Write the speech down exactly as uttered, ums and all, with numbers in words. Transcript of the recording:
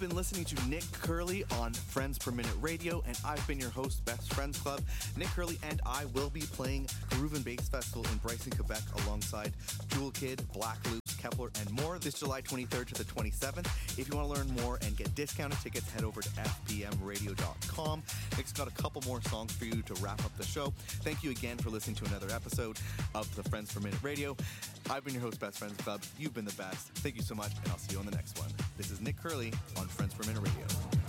been listening to Nick Curley on Friends Per Minute Radio, and I've been your host, Best Friends Club. Nick Curley and I will be playing Groove and Bass Festival in Bryson, Quebec, alongside Jewel Kid, Black Loops, Kepler, and more this July twenty-third to the twenty-seventh. If you want to learn more and get discounted tickets, head over to f p m radio dot com. Nick's got a couple more songs for you to wrap up the show. Thank you again for listening to another episode of the Friends Per Minute Radio. I've been your host, Best Friends Club. You've been the best. Thank you so much, and I'll see you on the next one. This is Nick Curley on Friends Per Minute Radio.